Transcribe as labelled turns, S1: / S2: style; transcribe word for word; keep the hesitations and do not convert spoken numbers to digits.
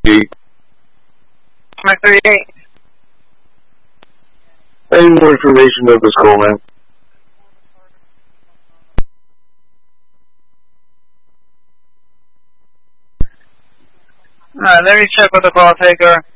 S1: eight.
S2: My thirty-eight.
S1: I need more information about this call, man.
S2: Alright, let me check with the call taker.